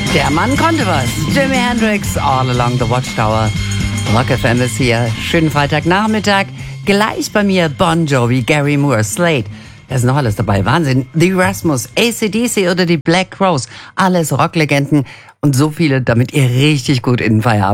Der Mann konnte was. Jimi Hendrix, All Along the Watchtower. Rock FM ist hier. Schönen Freitagnachmittag. Gleich bei mir Bon Jovi, Gary Moore, Slade. Da ist noch alles dabei. Wahnsinn. The Erasmus, AC/DC oder die Black Crowes. Alles Rocklegenden und so viele, damit ihr richtig gut in den Feierabend